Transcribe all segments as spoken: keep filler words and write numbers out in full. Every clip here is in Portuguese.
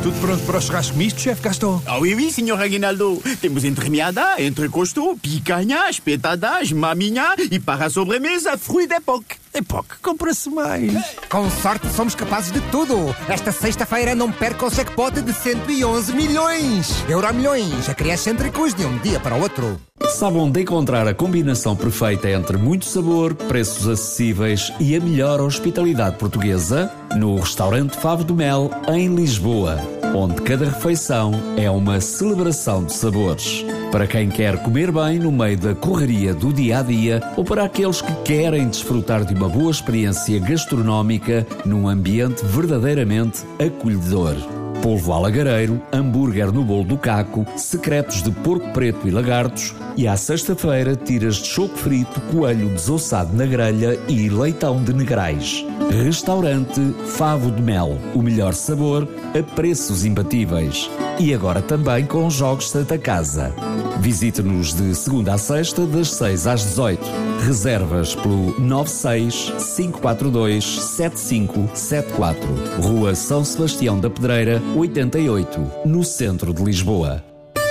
Tudo pronto para o churrasco misto, chefe Gaston? Ah oui, oui, senhor Aguinaldo. Temos entremeada, entrecosto, picanha, espetadas, maminha e para a sobremesa, fruit d'époque. Époque, compra-se mais. Com sorte somos capazes de tudo. Esta sexta-feira não perca o jackpot de cento e onze milhões. Euromilhões, a criar cêntricos de um dia para o outro. Sabe onde encontrar a combinação perfeita entre muito sabor, preços acessíveis e a melhor hospitalidade portuguesa? No restaurante Favo do Mel, em Lisboa, onde cada refeição é uma celebração de sabores. Para quem quer comer bem no meio da correria do dia-a-dia ou para aqueles que querem desfrutar de uma boa experiência gastronómica num ambiente verdadeiramente acolhedor. Polvo alagareiro, hambúrguer no bolo do caco, secretos de porco preto e lagartos e à sexta-feira tiras de choco frito, coelho desossado na grelha e leitão de negrais. Restaurante Favo de Mel. O melhor sabor a preços imbatíveis. E agora também com jogos Santa Casa. Visite-nos de segunda a sexta, das seis às dezoito. Reservas pelo nove seis cinco quatro dois sete cinco sete quatro. Rua São Sebastião da Pedreira, oitenta e oito, no centro de Lisboa.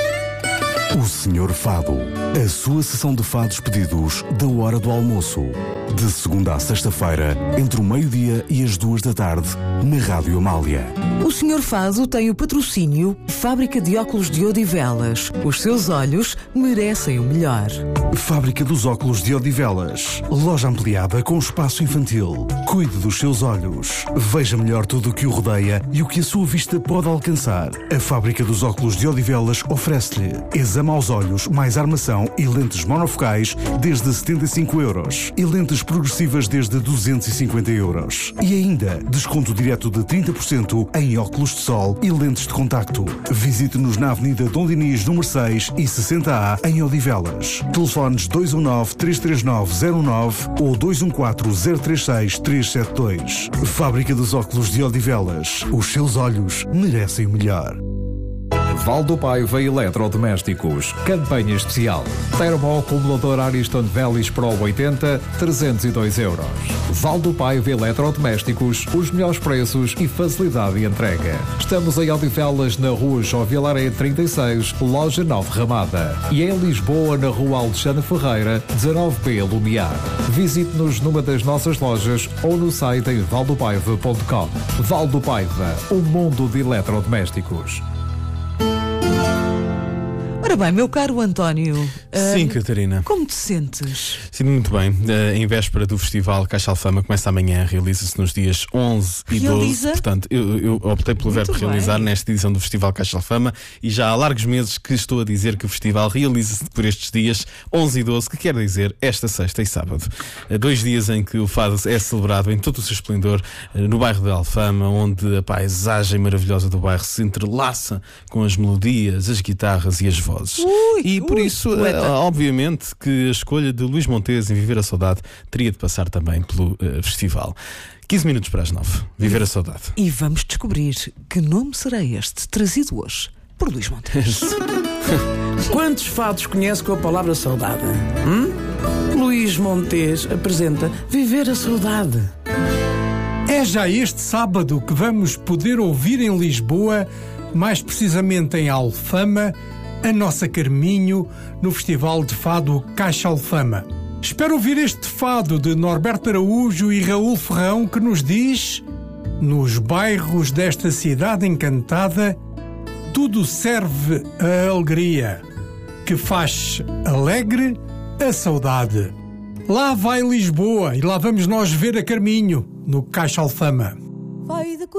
O Senhor Fado. A sua sessão de fados pedidos da hora do almoço. De segunda a sexta-feira, entre o meio-dia e as duas da tarde, na Rádio Amália. O senhor Fado tem o patrocínio Fábrica de Óculos de Odivelas. Os seus olhos merecem o melhor. Fábrica dos Óculos de Odivelas. Loja ampliada com espaço infantil. Cuide dos seus olhos. Veja melhor tudo o que o rodeia e o que a sua vista pode alcançar. A Fábrica dos Óculos de Odivelas oferece-lhe exame aos olhos, mais armação e lentes monofocais desde setenta e cinco euros e lentes progressivas desde duzentos e cinquenta euros. E ainda, desconto direto de trinta por cento em óculos de sol e lentes de contacto. Visite-nos na Avenida Dom Dinis, número seis e sessenta A, em Odivelas. Telefones dois um nove, três três nove, zero nove ou dois um quatro, zero três seis, três sete dois. Fábrica dos Óculos de Odivelas. Os seus olhos merecem o melhor. Valdo Paiva Eletrodomésticos. Campanha especial. Termoacumulador Ariston Velis Pro oitenta, trezentos e dois euros. Valdo Paiva Eletrodomésticos. Os melhores preços e facilidade de entrega. Estamos em Odivelas, na Rua João Vilaré trinta e seis, Loja nove Ramada. E em Lisboa, na Rua Alexandre Ferreira, dezanove B Lumiar. Visite-nos numa das nossas lojas ou no site em valdopaiva ponto com. Valdo Paiva, o mundo de eletrodomésticos. Ora bem, meu caro António. Sim, uh, Catarina. Como te sentes? Sinto muito bem. Uh, em véspera do festival Caixa Alfama, começa amanhã, realiza-se nos dias onze e Realiza? doze. Portanto, eu, eu optei pelo Muito verbo realizar bem. nesta edição do Festival Caixa Alfama e já há largos meses que estou a dizer que o festival realiza-se por estes dias onze e doze, que quer dizer esta sexta e sábado. Uh, dois dias em que o fado é celebrado em todo o seu esplendor uh, no bairro de Alfama, onde a paisagem maravilhosa do bairro se entrelaça com as melodias, as guitarras e as vozes. Ui, e por ui, isso, poeta. uh, obviamente, que a escolha de Luís Montes em Viver a Saudade teria de passar também pelo uh, festival. quinze minutos para as nove. Viver a Saudade. E vamos descobrir que nome será este, trazido hoje por Luís Montes. Quantos fados conhece com a palavra saudade? Hum? Luís Montes apresenta Viver a Saudade. É já este sábado que vamos poder ouvir em Lisboa, mais precisamente em Alfama, a nossa Carminho, no Festival de Fado Caixa Alfama. Espero ouvir este fado de Norberto Araújo e Raul Ferrão que nos diz: nos bairros desta cidade encantada, tudo serve a alegria, que faz alegre a saudade. Lá vai Lisboa e lá vamos nós ver a Carminho, no Caixa Alfama. Vai de